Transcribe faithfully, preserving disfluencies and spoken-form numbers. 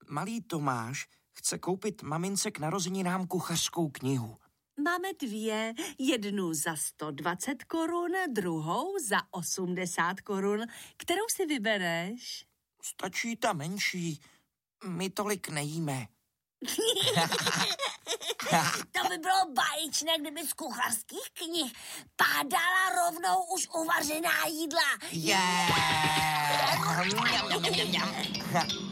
Malý Tomáš chce koupit mamince k narozeninám kuchařskou knihu. Máme dvě, jednu za sto dvacet korun, druhou za osmdesát korun. Kterou si vybereš? Stačí ta menší. My tolik nejíme. To by bylo báječné, kdyby z kuchařských knih pádala rovnou už uvařená jídla. Yeah.